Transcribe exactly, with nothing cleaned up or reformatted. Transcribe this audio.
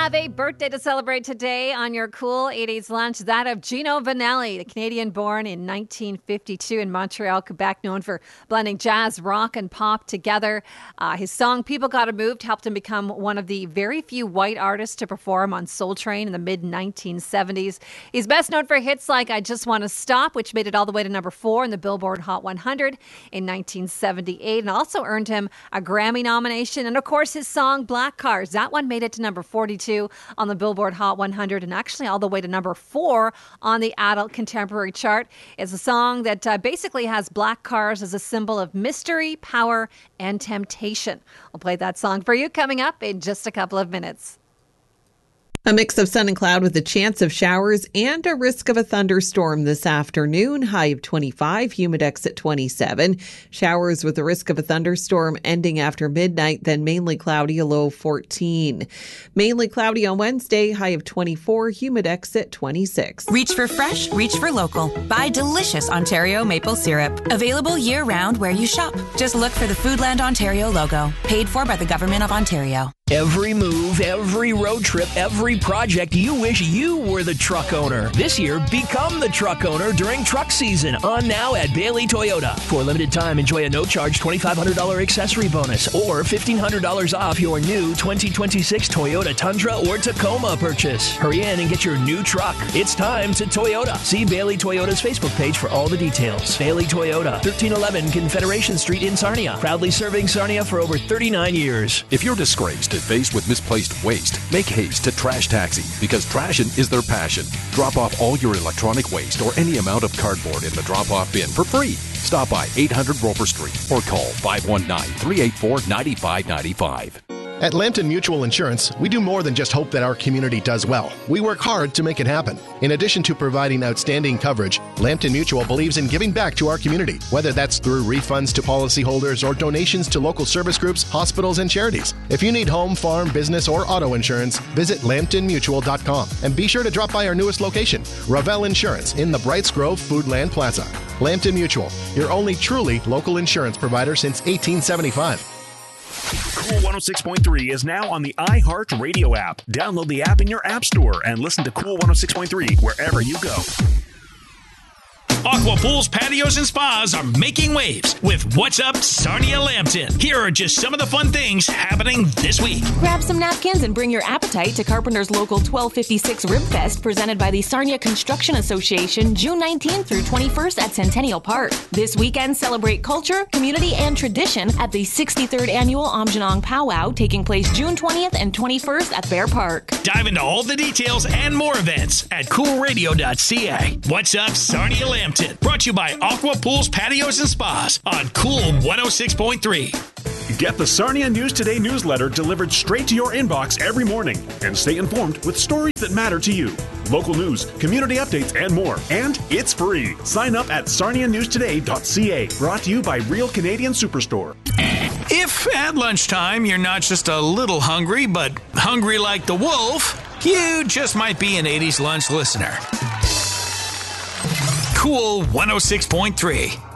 have a birthday to celebrate today on your Cool eighties lunch, that of Gino Vanelli, the Canadian born in nineteen fifty-two in Montreal, Quebec, known for blending jazz, rock, and pop together. Uh, his song People Gotta Move helped him become one of the very few white artists to perform on Soul Train in the mid nineteen seventies. He's best known for hits like I Just Want to Stop, which made it all the way to number four in the Billboard Hot one hundred in nineteen seventy-eight, and also earned him a Grammy nomination. And of course, his song Black Cars, that one made it to number forty-two on the Billboard Hot one hundred, and actually all the way to number four on the Adult Contemporary chart. It's a song that uh, basically has black cars as a symbol of mystery, power, and temptation. I'll play that song for you coming up in just a couple of minutes. A mix of sun and cloud with a chance of showers and a risk of a thunderstorm this afternoon. High of twenty-five, humidex at twenty-seven. Showers with the risk of a thunderstorm ending after midnight, then mainly cloudy, a low of fourteen. Mainly cloudy on Wednesday, high of twenty-four, humidex at twenty-six. Reach for fresh, reach for local. Buy delicious Ontario maple syrup. Available year-round where you shop. Just look for the Foodland Ontario logo. Paid for by the Government of Ontario. Every move, every road trip, every project, you wish you were the truck owner. This year, become the truck owner during truck season. On now at Bailey Toyota. For a limited time, enjoy a no-charge twenty-five hundred dollars accessory bonus or fifteen hundred dollars off your new twenty twenty-six Toyota Tundra or Tacoma purchase. Hurry in and get your new truck. It's time to Toyota. See Bailey Toyota's Facebook page for all the details. Bailey Toyota, thirteen eleven Confederation Street in Sarnia. Proudly serving Sarnia for over thirty-nine years. If you're disgraced faced with misplaced waste, make haste to Trash Taxi, because trashing is their passion. Drop off all your electronic waste or any amount of cardboard in the drop-off bin for free. Stop by eight hundred Roper Street or call five one nine, three eight four, nine five nine five. At Lambton Mutual Insurance, we do more than just hope that our community does well. We work hard to make it happen. In addition to providing outstanding coverage, Lambton Mutual believes in giving back to our community, whether that's through refunds to policyholders or donations to local service groups, hospitals, and charities. If you need home, farm, business, or auto insurance, visit Lambton Mutual dot com and be sure to drop by our newest location, Ravel Insurance, in the Brights Grove Foodland Plaza. Lambton Mutual, your only truly local insurance provider since eighteen seventy-five. Cool one oh six point three is now on the iHeart Radio app. Download the app in your app store and listen to Cool one oh six point three wherever you go. Aqua Pools, Patios, and Spas are making waves with What's Up Sarnia Lambton. Here are just some of the fun things happening this week. Grab some napkins and bring your appetite to Carpenter's local twelve fifty-six Rib Fest, presented by the Sarnia Construction Association, June nineteenth through twenty-first at Centennial Park. This weekend, celebrate culture, community, and tradition at the sixty-third Annual Amjanong Powwow, taking place June twentieth and twenty-first at Bear Park. Dive into all the details and more events at cool radio dot c a. What's Up Sarnia Lambton? Brought to you by Aqua Pools, Patios, and Spas on Cool one oh six point three. Get the Sarnia News Today newsletter delivered straight to your inbox every morning and stay informed with stories that matter to you. Local news, community updates, and more. And it's free. Sign up at sarnia news today dot c a. Brought to you by Real Canadian Superstore. If at lunchtime you're not just a little hungry, but hungry like the wolf, you just might be an eighties lunch listener. Cool one oh six point three.